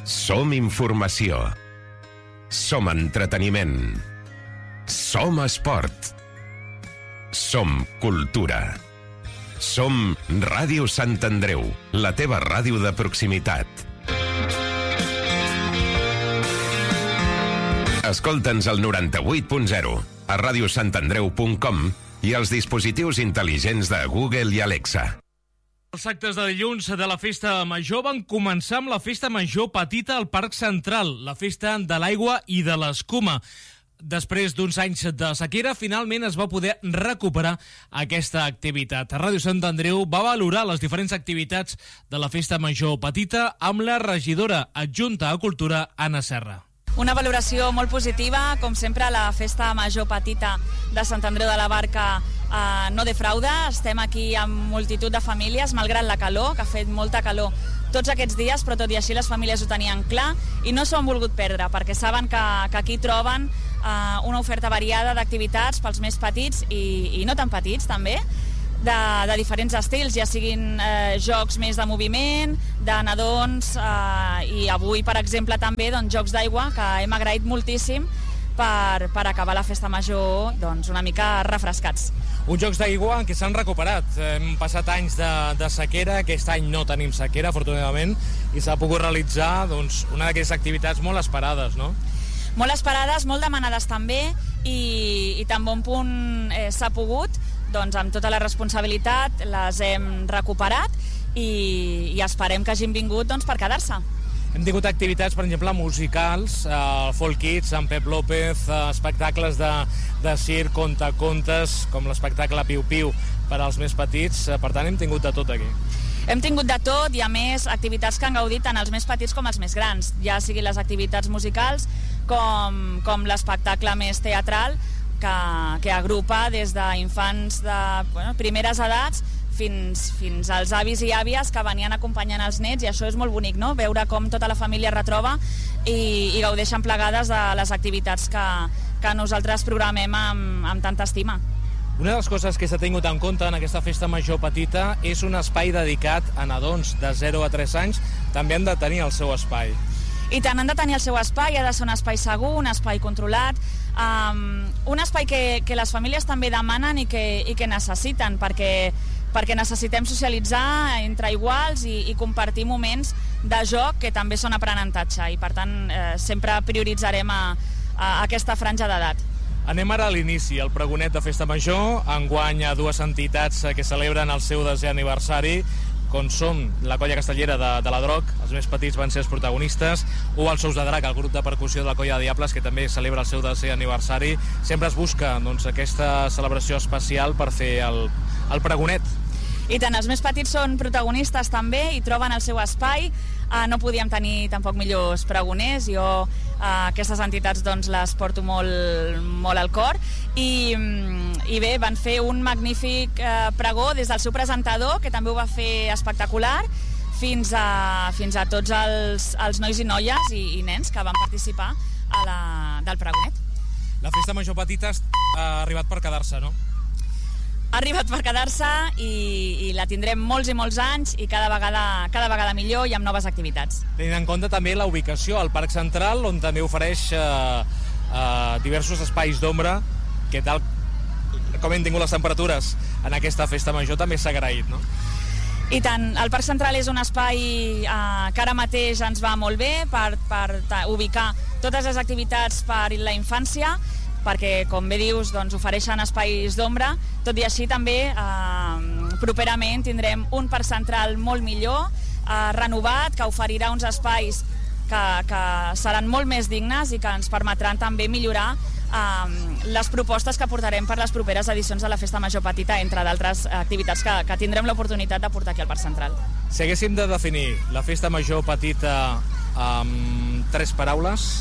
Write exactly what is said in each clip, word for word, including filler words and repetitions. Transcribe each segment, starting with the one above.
Som informació. Som entreteniment. Som esport. Som cultura. Som Ràdio Sant Andreu, la teva ràdio de proximitat. Escolta'ns al noranta-vuit punt zero, a radiosantandreu punt com i als dispositius intel·ligents de Google i Alexa. Els actes de dilluns de la Festa Major van començar amb la Festa Major Petita al Parc Central, la Festa de l'Aigua i de l'Escuma. Després d'uns anys de sequera, finalment es va poder recuperar aquesta activitat. Ràdio Sant Andreu va valorar les diferents activitats de la Festa Major Petita amb la regidora adjunta a Cultura, Anna Serra. Una valoració molt positiva, com sempre la Festa Major Petita de Sant Andreu de la Barca eh, no defrauda. Estem aquí amb multitud de famílies, malgrat la calor, que ha fet molta calor tots aquests dies, però tot i així les famílies ho tenien clar i no s'ho han volgut perdre, perquè saben que, que aquí troben eh, una oferta variada d'activitats pels més petits i, i no tan petits també, de, de diferents estils, ja siguin eh, jocs més de moviment, de nadons, eh, i avui, per exemple, també doncs, jocs d'aigua, que hem agraït moltíssim per, per acabar la Festa Major doncs, una mica refrescats. Uns jocs d'aigua que s'han recuperat. Hem passat anys de, de sequera, aquest any no tenim sequera, afortunadament, i s'ha pogut realitzar doncs, una d'aquestes activitats molt esperades, no? Molt esperades, molt demanades també, i, i tan bon punt eh, s'ha pogut, doncs amb tota la responsabilitat les hem recuperat i, i esperem que hagin vingut doncs, per quedar-se. Hem tingut activitats, per exemple, musicals, eh, Folk Kids, amb Pep López, eh, espectacles de, de circ, contacontes, com l'espectacle Piu Piu per als més petits. Eh, per tant, hem tingut de tot aquí. Hem tingut de tot i, a més, activitats que han gaudit tant els més petits com els més grans, ja siguin les activitats musicals com, com l'espectacle més teatral, que, que agrupa des d'infants de bueno, primeres edats fins, fins als avis i àvies que venien acompanyant els nets, i això és molt bonic, no? Veure com tota la família retroba i, i gaudeixen plegades de les activitats que, que nosaltres programem amb, amb tanta estima. Una de les coses que s'ha tingut en compte en aquesta Festa Major Petita és un espai dedicat a nadons de zero a tres anys. També han de tenir el seu espai. I tant, han de tenir el seu espai, ha de ser un espai segur, un espai controlat, um, un espai que, que les famílies també demanen i que, i que necessiten, perquè, perquè necessitem socialitzar entre iguals i, i compartir moments de joc que també són aprenentatge, i per tant eh, sempre prioritzarem a, a aquesta franja d'edat. Anem ara a l'inici, el pregonet de Festa Major. Enguany a dues entitats que celebren el seu desè aniversari, com som la colla castellera de, de la Droc, els més petits van ser els protagonistes, o els Sous de Drac, el grup de percussió de la colla de Diables, que també celebra el seu desè aniversari. Sempre es busca doncs, aquesta celebració especial per fer el, el pregonet. I tant, els més petits són protagonistes també i troben el seu espai. Uh, no podíem tenir tampoc millors pregoners, jo uh, aquestes entitats doncs, les porto molt, molt al cor, i, i bé, van fer un magnífic uh, pregó des del seu presentador, que també ho va fer espectacular, fins a, fins a tots els, els nois i noies i, i nens que van participar a la, del pregonet. La Festa Major Petita ha arribat per quedar-se, no? Ha arribat per quedar-se i, i la tindrem molts i molts anys i cada vegada, cada vegada millor i amb noves activitats. Tenint en compte també la ubicació al Parc Central, on també ofereix eh, eh, diversos espais d'ombra, que tal com hem tingut les temperatures en aquesta Festa Major també s'ha agraït, no? I tant, el Parc Central és un espai eh, que ara mateix ens va molt bé per, per ubicar totes les activitats per la infància, perquè, com bé dius, doncs, ofereixen espais d'ombra. Tot i així, també, eh, properament tindrem un parc central molt millor, eh, renovat, que oferirà uns espais que, que seran molt més dignes i que ens permetran també millorar eh, les propostes que portarem per les properes edicions de la Festa Major Petita, entre d'altres activitats que, que tindrem l'oportunitat de portar aquí al Parc Central. Si haguéssim de definir la Festa Major Petita amb tres paraules...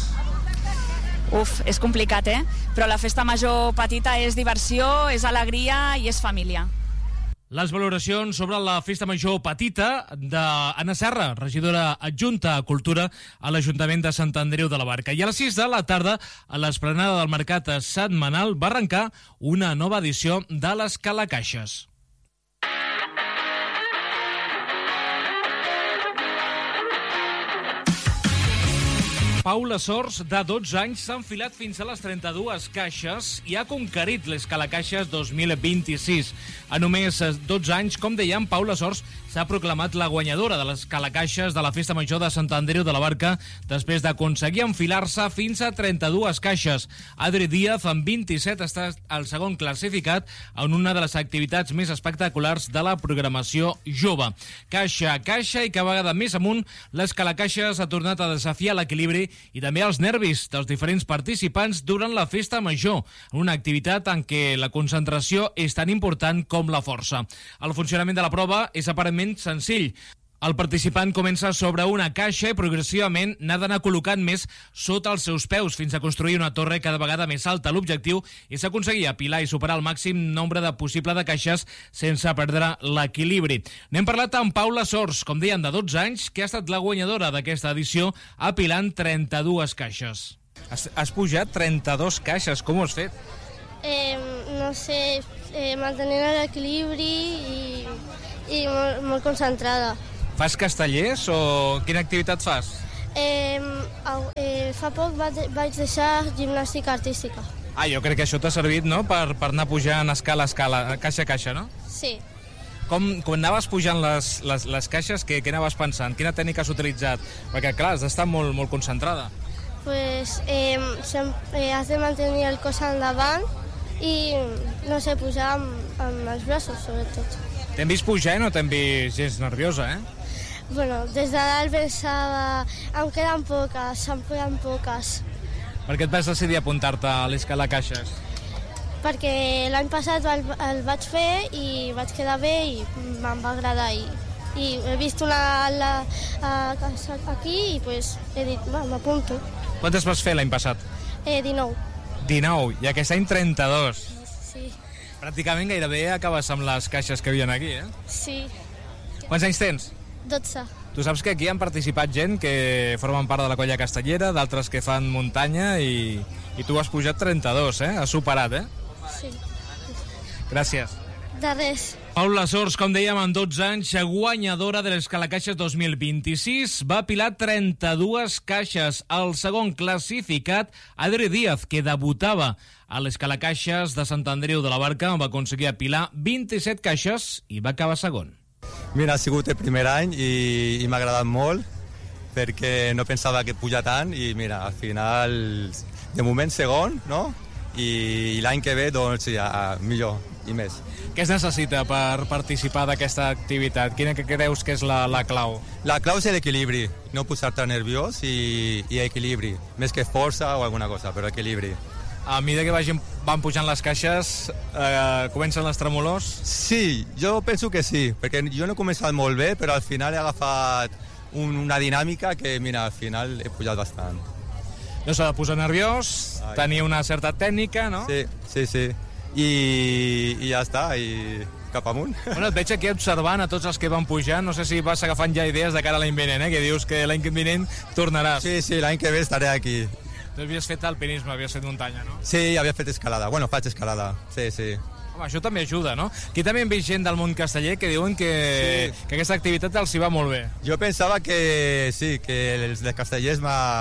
Uf, és complicat, eh? Però la Festa Major Petita és diversió, és alegria i és família. Les valoracions sobre la Festa Major Petita d'Anna Serra, regidora adjunta a Cultura a l'Ajuntament de Sant Andreu de la Barca. I a les sis de la tarda, a l'esplanada del Mercat Setmanal, va arrencar una nova edició de les Calacaixes. Pau Lasors, de dotze anys, s'ha enfilat fins a les trenta-dues caixes i ha conquerit l'Escalacaixes dos mil vint-i-sis. A només dotze anys, com dèiem, Pau Lasors s'ha proclamat la guanyadora de l'Escalacaixes de la Festa Major de Sant Andreu de la Barca després d'aconseguir enfilar-se fins a trenta-dues caixes. Adri Díaz, amb vint-i-set, està el segon classificat en una de les activitats més espectaculars de la programació jove. Caixa a caixa i cada vegada més amunt, l'Escalacaixes ha tornat a desafiar l'equilibri i també els nervis dels diferents participants durant la Festa Major, una activitat en què la concentració és tan important com la força. El funcionament de la prova és aparentment senzill. El participant comença sobre una caixa i progressivament n'ha d'anar col·locant més sota els seus peus fins a construir una torre cada vegada més alta. L'objectiu és aconseguir apilar i superar el màxim nombre de possible de caixes sense perdre l'equilibri. N'hem parlat amb Pau Lasors, com deien, de dotze anys, que ha estat la guanyadora d'aquesta edició, apilant trenta-dues caixes. Has, has pujat trenta-dues caixes, com ho has fet? Eh, no sé, eh, mantenint l'equilibri i, i molt, molt concentrada. Fas castellers o quina activitat fas? Eh, eh, fa poc vaig, vaig deixar gimnàstica artística. Ah, jo crec que això t'ha servit, no?, per, per anar pujant escala a escala, caixa a caixa, no? Sí. Com, quan anaves pujant les, les, les caixes, què, què anaves pensant? Quina tècnica has utilitzat? Perquè, clar, has d'estar molt, molt concentrada. Pues eh, sempre, eh, has de mantenir el cos endavant i, no sé, pujar amb, amb els braços, sobretot. T'hem vist pujar i no t'hem vist gens nerviosa, eh? Bueno, des de dalt pensava, em queden poques, em queden poques. Per què et vas decidir apuntar-te a l'Escalacaixes? Perquè l'any passat el, el vaig fer i vaig quedar bé i me'n va agradar. I, i he vist una la, a, a, aquí i pues, he dit, va, m'apunto. Quantes vas fer l'any passat? Eh, dinou. dinou, i aquest any trenta-dos. Sí. Pràcticament gairebé acabes amb les caixes que havien aquí, eh? Sí. Quants anys tens? dotze. Tu saps que aquí han participat gent que formen part de la colla castellera, d'altres que fan muntanya, i, i tu has pujat trenta-dos, eh? Has superat, eh? Sí. Gràcies. De res. Pau Lasors, com dèiem, amb dotze anys, guanyadora de l'Escalacaixes dos mil vint-i-sis, va apilar trenta-dues caixes. El segon classificat, Adri Díaz, que debutava a l'Escalacaixes de Sant Andreu de la Barca, va aconseguir apilar vint-i-set caixes i va acabar segon. Mira, ha sigut el primer any i, i m'ha agradat molt perquè no pensava que puja tant i mira, al final, de moment segon, no? I, i l'any que ve, doncs, ja, millor i més. Què es necessita per participar d'aquesta activitat? Quina que creus que és la, la clau? La clau és l'equilibri, no posar-te nerviós i, i equilibri, més que força o alguna cosa, però equilibri. A mesura que vagin, van pujant les caixes, eh, comencen les tremolors? Sí, jo penso que sí, perquè jo no he començat molt bé, però al final he agafat un, una dinàmica que, mira, al final he pujat bastant. No s'ha de posar nerviós, Ai. tenir una certa tècnica, no? Sí, sí, sí. I, i ja està, i cap amunt. Bueno, et veig aquí observant a tots els que van pujant, no sé si vas agafant ja idees de cara a l'any vinent, eh? Que dius que l'any vinent tornaràs. Sí, sí, l'any que ve estaré aquí. Tu havies fet alpinisme, havies fet muntanya, no? Sí, havia fet escalada. Bueno, faig escalada, sí, sí. Home, això també ajuda, no? Aquí també hem vist gent del món casteller que diuen que, sí. que aquesta activitat els hi va molt bé. Jo pensava que sí, que els de castellers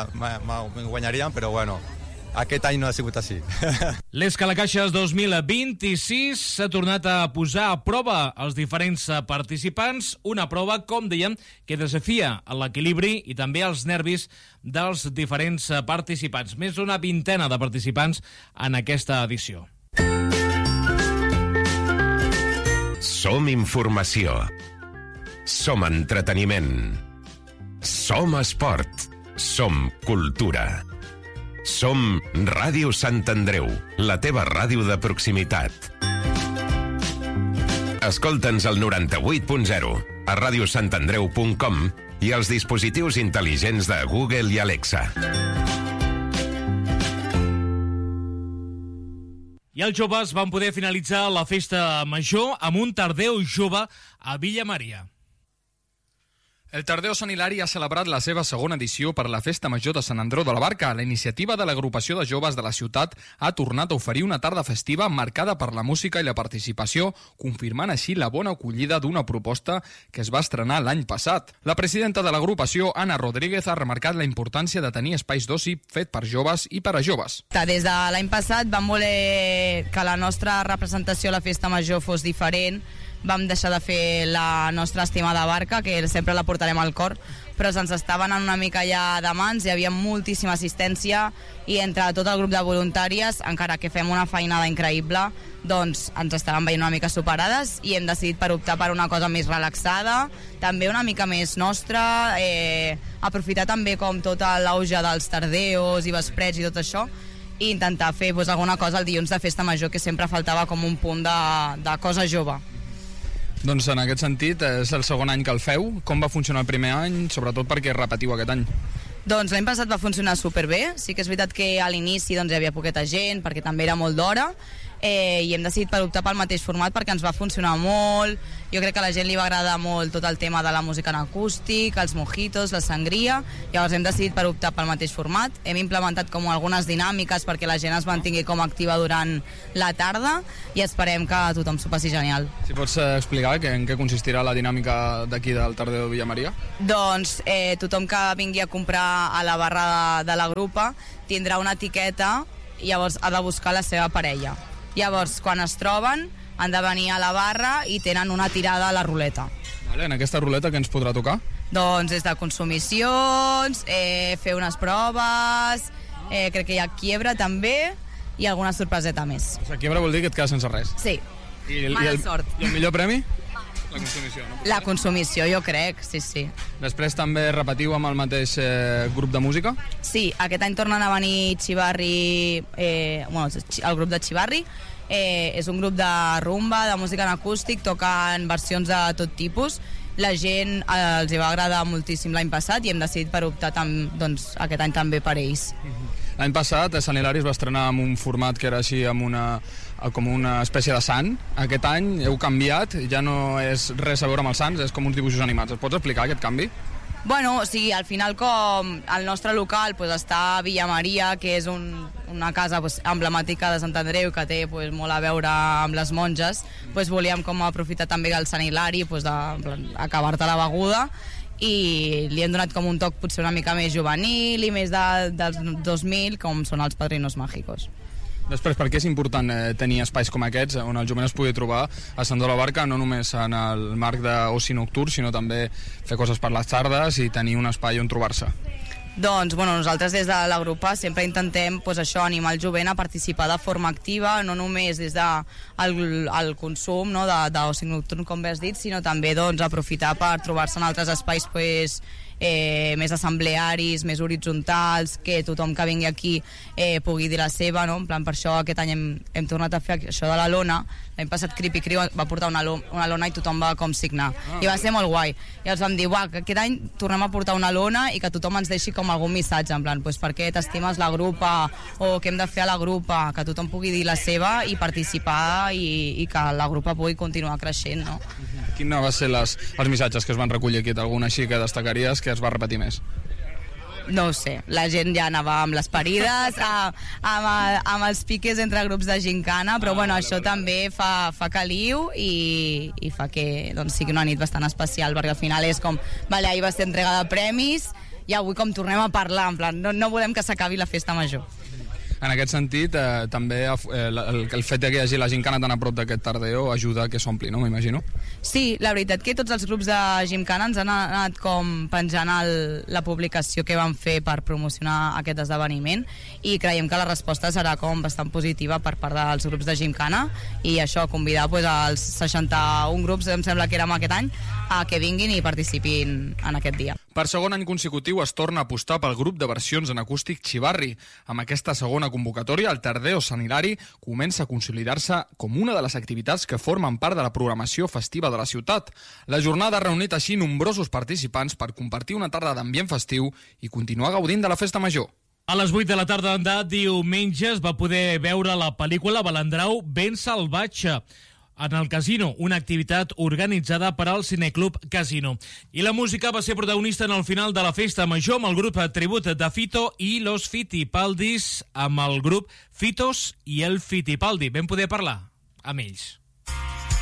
me guanyarien, però bueno, aquest any no ha sigut així. L'Escalacaixes dos mil vint-i-sis s'ha tornat a posar a prova els diferents participants, una prova, com dèiem, que desafia l'equilibri i també els nervis dels diferents participants. Més d'una vintena de participants en aquesta edició. Som informació. Som entreteniment. Som esport. Som cultura. Som Ràdio Sant Andreu, la teva ràdio de proximitat. Escolta'ns al noranta-vuit punt zero, a ràdio sant andreu punt com i als dispositius intel·ligents de Google i Alexa. I els joves van poder finalitzar la festa major amb un tardeu jove a Villa Maria. El Tardeo Sant Hilari ha celebrat la seva segona edició per la Festa Major de Sant Andreu de la Barca. La iniciativa de l'agrupació de joves de la ciutat ha tornat a oferir una tarda festiva marcada per la música i la participació, confirmant així la bona acollida d'una proposta que es va estrenar l'any passat. La presidenta de l'agrupació, Anna Rodríguez, ha remarcat la importància de tenir espais d'oci fet per joves i per a joves. Des de l'any passat vam voler que la nostra representació a la Festa Major fos diferent. Vam deixar de fer la nostra estimada barca, que sempre la portarem al cor, però se'ns estava anant una mica ja de mans, hi havia moltíssima assistència i entre tot el grup de voluntàries, encara que fem una feinada increïble, doncs ens estaven veient una mica superades i hem decidit per optar per una cosa més relaxada, també una mica més nostra, eh, aprofitar també com tot l'auge dels tardeos i vesprets i tot això, i intentar fer pues, alguna cosa el dilluns de Festa Major, que sempre faltava com un punt de, de cosa jove. Doncs en aquest sentit, és el segon any que el feu. Com va funcionar el primer any, sobretot perquè repetiu aquest any? Doncs l'any passat va funcionar superbé. Sí que és veritat que a l'inici doncs, hi havia poqueta gent, perquè també era molt d'hora, eh, i hem decidit per optar pel mateix format perquè ens va funcionar molt. Jo crec que a la gent li va agradar molt tot el tema de la música en acústic, els mojitos, la sangria. Llavors hem decidit per optar pel mateix format. Hem implementat com algunes dinàmiques perquè la gent es mantingui com activa durant la tarda i esperem que tothom s'ho passi genial. Si pots explicar en què consistirà la dinàmica d'aquí del Tardeo de Villamaria? Doncs eh, tothom que vingui a comprar a la barra de, de la grupa tindrà una etiqueta i llavors ha de buscar la seva parella. Llavors, quan es troben, han de venir a la barra i tenen una tirada a la ruleta. Vale, en aquesta ruleta què ens podrà tocar? Doncs des de consumicions, eh, fer unes proves, eh, crec que hi ha quiebra també i alguna sorpreseta més. O sigui, quiebra vol dir que et quedes sense res? Sí, I el, mala i el, sort. I el millor premi? La consumició, no? La consumició, jo crec, sí, sí. Després també repetiu amb el mateix eh, grup de música? Sí, aquest any tornen a venir Chivarri, eh, bueno, el grup de Chivarri. Eh, és un grup de rumba, de música en acústic, toquen versions de tot tipus. La gent eh, els hi va agradar moltíssim l'any passat i hem decidit per optar tam, doncs, aquest any també per ells. L'any passat Sant Hilari es va estrenar amb un format que era així, amb una, com una espècie de sant. Aquest any heu canviat, ja no és res a veure amb els sants, és com uns dibuixos animats. Es pots explicar aquest canvi? Bueno, o sigui, al final com el nostre local pues, està a Villamaria, que és un, una casa pues, emblemàtica de Sant Andreu que té pues, molt a veure amb les monges, pues, volíem com aprofitar també el Sant Hilari, pues, d'acabar-te la beguda, i li hem donat com un toc potser una mica més juvenil i més de, dels dos mil, com són els Padrinos Mágicos. Després, per què és important eh, tenir espais com aquests on el jovent es pugui trobar a Sant de la Barca, no només en el marc d'oci nocturn, sinó també fer coses per les tardes i tenir un espai on trobar-se? Doncs bueno, nosaltres des de la grupa sempre intentem pues, això, animar el jovent a participar de forma activa, no només des del de el consum no, d'oci nocturn, com bé has dit, sinó també doncs, aprofitar per trobar-se en altres espais pues, eh, més assemblearis, més horitzontals, que tothom que vingui aquí eh, pugui dir la seva, no? En plan, per això aquest any hem, hem tornat a fer això de la lona. L'any passat Creepy Crew va portar una, lo, una lona i tothom va com signar, ah, i va ser molt guai, i els vam dir, uah, que aquest any tornem a portar una lona i que tothom ens deixi com algun missatge, en plan, pues, per què t'estimes la grupa o què hem de fer a la grupa, que tothom pugui dir la seva i participar i, i que la grupa pugui continuar creixent, no? Quins van ser les, els missatges que es van recollir aquí? Alguna així que destacaries que es va repetir més? No ho sé, la gent ja anava amb les parides, a, amb, amb els piques entre grups de gincana, però ah, bueno, vale, això vale, també vale. fa, fa caliu i, i fa que doncs, sigui una nit bastant especial, perquè al final és com, vale, ahir va ser entrega de premis i avui com tornem a parlar, en plan, no, no volem que s'acabi la festa major. En aquest sentit, eh, també eh, el, el fet que hi hagi la gincana tan a prop d'aquest Tardeo ajuda a que s'ompli, no? M'imagino. Sí, la veritat que tots els grups de Gimcana ens han anat com penjant el, la publicació que van fer per promocionar aquest esdeveniment i creiem que la resposta serà com bastant positiva per part dels grups de Gimcana i això, convidar pues, als seixanta-un grups, em sembla que érem aquest any, a que vinguin i participin en aquest dia. Per segon any consecutiu es torna a apostar pel grup de versions en acústic Chivarri. Amb aquesta segona convocatòria, el Tardeo Sant Hilari comença a consolidar-se com una de les activitats que formen part de la programació festiva de la ciutat. La jornada ha reunit així nombrosos participants per compartir una tarda d'ambient festiu i continuar gaudint de la festa major. A les vuit de la tarda de diumenge es va poder veure la pel·lícula Balandrau ben salvatge. en el Casino, una activitat organitzada per al Cineclub Casino. I la música va ser protagonista en el final de la festa major amb el grup tribut de Fito i los Fitipaldis, amb el grup Fitos i el Fitipaldi. Vam poder parlar amb ells.